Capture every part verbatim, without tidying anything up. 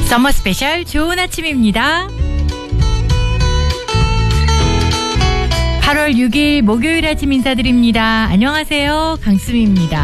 서머 스페셜 좋은 아침입니다. 팔월 육일 목요일 아침 인사드립니다. 안녕하세요. 강수미입니다.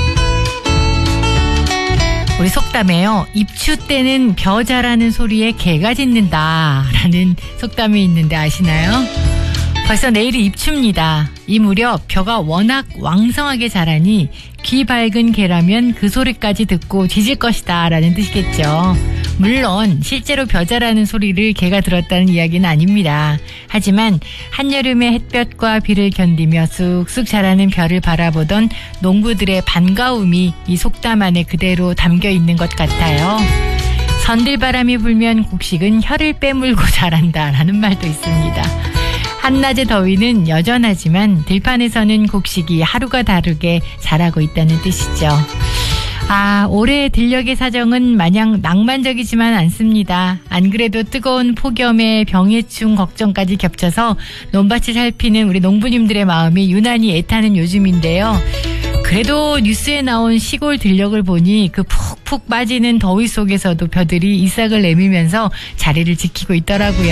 우리 속담에요. 입추 때는 벼 자라는 소리에 개가 짖는다 라는 속담이 있는데 아시나요? 벌써 내일이 입추입니다. 이 무렵 벼가 워낙 왕성하게 자라니 귀 밝은 개라면 그 소리까지 듣고 짖을 것이다 라는 뜻이겠죠. 물론 실제로 벼 자라는 소리를 개가 들었다는 이야기는 아닙니다. 하지만 한여름의 햇볕과 비를 견디며 쑥쑥 자라는 벼를 바라보던 농부들의 반가움이 이 속담 안에 그대로 담겨 있는 것 같아요. 선들바람이 불면 곡식은 혀를 빼물고 자란다 라는 말도 있습니다. 한낮의 더위는 여전하지만 들판에서는 곡식이 하루가 다르게 자라고 있다는 뜻이죠. 아, 올해의 들녘의 사정은 마냥 낭만적이지만 않습니다. 안 그래도 뜨거운 폭염에 병해충 걱정까지 겹쳐서 논밭을 살피는 우리 농부님들의 마음이 유난히 애타는 요즘인데요. 그래도 뉴스에 나온 시골 들녘을 보니 그 푹푹 빠지는 더위 속에서도 벼들이 이삭을 내밀면서 자리를 지키고 있더라고요.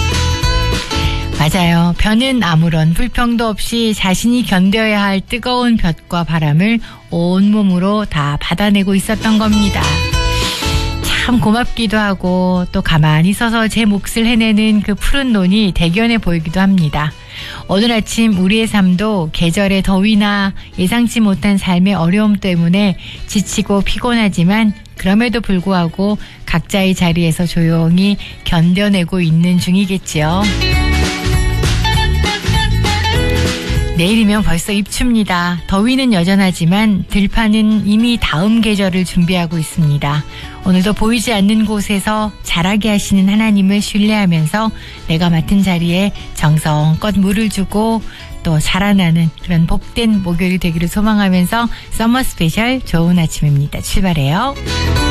맞아요. 벼는 아무런 불평도 없이 자신이 견뎌야 할 뜨거운 볕과 바람을 온몸으로 다 받아내고 있었던 겁니다. 참 고맙기도 하고 또 가만히 서서 제 몫을 해내는 그 푸른 논이 대견해 보이기도 합니다. 오늘 아침 우리의 삶도 계절의 더위나 예상치 못한 삶의 어려움 때문에 지치고 피곤하지만 그럼에도 불구하고 각자의 자리에서 조용히 견뎌내고 있는 중이겠지요. 내일이면 벌써 입추입니다. 더위는 여전하지만 들판은 이미 다음 계절을 준비하고 있습니다. 오늘도 보이지 않는 곳에서 자라게 하시는 하나님을 신뢰하면서 내가 맡은 자리에 정성껏 물을 주고 또 자라나는 그런 복된 목요일이 되기를 소망하면서 서머 스페셜 좋은 아침입니다. 출발해요.